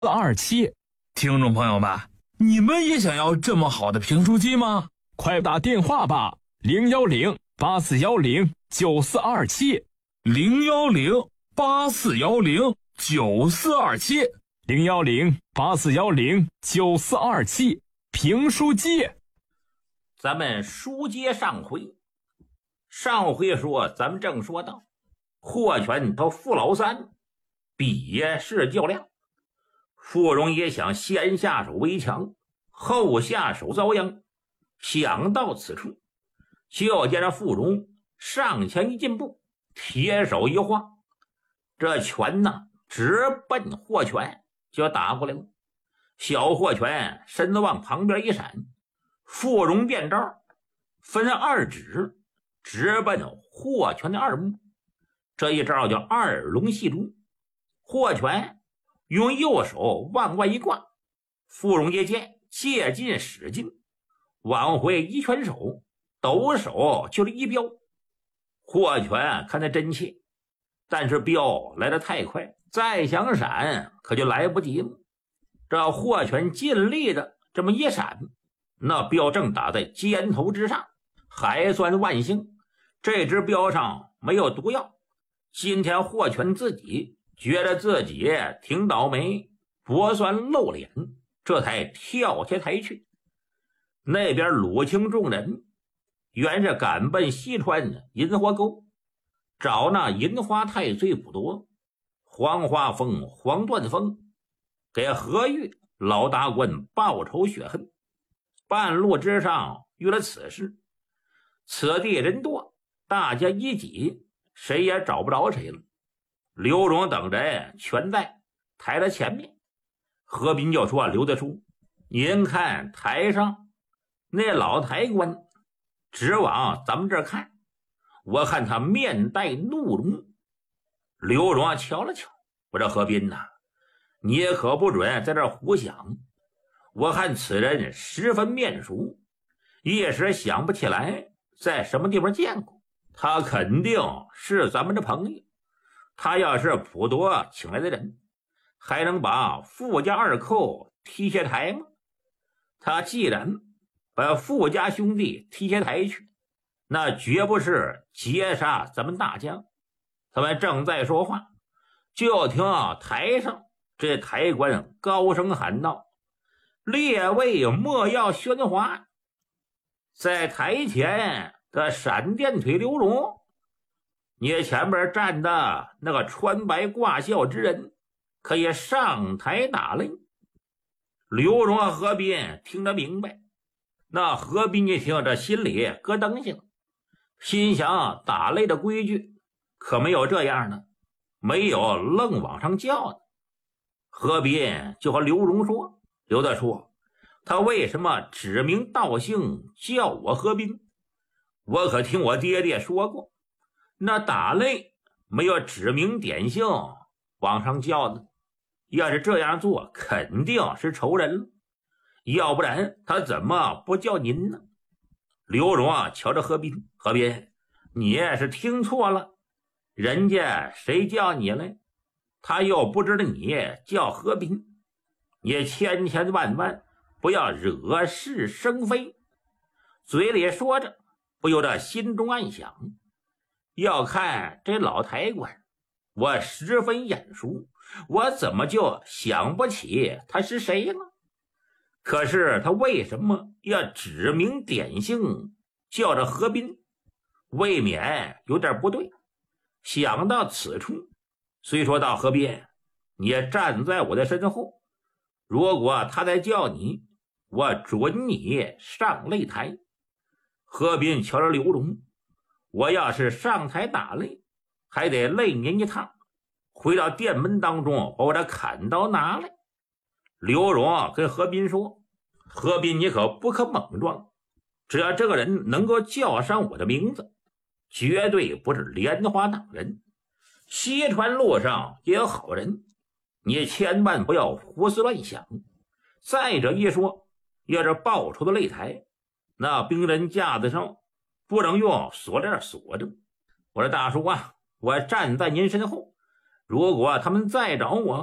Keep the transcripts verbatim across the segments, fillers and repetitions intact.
二七。 听众朋友们，你们也想要这么好的评书机吗？ 快打电话吧，零幺零八四幺零九四二七， 零幺零八四幺零九四二七， 零幺零八四幺零九四二七，评书机。 咱们书接上回，上回说咱们正说到，霍权他傅老三比试较量，傅荣也想先下手为强，后下手遭殃。想到此处，就见这傅荣上前一进步，铁手一晃，这拳呢直奔霍权就打过来了。小霍权身子往旁边一闪，傅荣变招，分二指直奔霍权的二目。这一招叫二龙戏珠。霍权用右手往外一挂，傅荣也见借劲使劲，往回一拳手，抖手就是一镖。霍权看得真切，但是镖来得太快，再想闪可就来不及了。这霍权尽力的这么一闪，那镖正打在肩头之上，还算万幸，这只镖上没有毒药。今天霍权自己觉得自己挺倒霉，不算露脸，这才跳下台去。那边鲁清众人原是赶奔西川银花沟，找那银花太岁捕夺黄花峰、黄断峰，给何玉老大官报仇雪恨。半路之上遇了此事，此地人多，大家一挤，谁也找不着谁了。刘荣等人全在台的前面，何斌就说：“刘大叔，您看台上那老台官直往咱们这儿看，我看他面带怒容。”刘荣瞧了瞧，我说：“何斌呐，你也可不准在这儿胡想，我看此人十分面熟，一时想不起来在什么地方见过，他肯定是咱们的朋友。他要是普夺请来的人，还能把傅家二寇踢下台吗？他既然把傅家兄弟踢下台去，那绝不是劫杀咱们大将。”他们正在说话，就听台上这台官高声喊道：“列位莫要喧哗！”在台前的闪电腿刘荣，你前边站的那个穿白挂孝之人可以上台打擂。刘荣和何斌听得明白，那何斌一听这心里咯噔下了，心想打擂的规矩可没有这样的，没有愣往上叫的。何斌就和刘荣说：“刘大叔，他为什么指名道姓叫我何斌？我可听我爹爹说过，那打擂没有指名点姓往上叫的，要是这样做肯定是仇人了，要不然他怎么不叫您呢？”刘荣啊，瞧着何斌：“何斌，你是听错了，人家谁叫你了？他又不知道你叫何斌，你千千万万不要惹是生非。”嘴里说着，不由得心中暗想：要看这老台官，我十分眼熟，我怎么就想不起他是谁了？可是他为什么要指名点姓叫着何斌，未免有点不对。想到此处，虽说到：“何斌，你也站在我的身后，如果他再叫你，我准你上擂台。”何斌瞧着刘荣：“我要是上台打擂，还得累您一趟，回到店门当中把我的砍刀拿来。”刘荣跟何斌说：“何斌，你可不可莽撞，只要这个人能够叫上我的名字，绝对不是莲花党人。西川路上也有好人，你千万不要胡思乱想。再者一说，要是报仇的擂台，那兵刃架子上不能用锁链锁着。我说大叔啊，我站在您身后，如果他们再找我，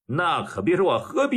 那可别说何必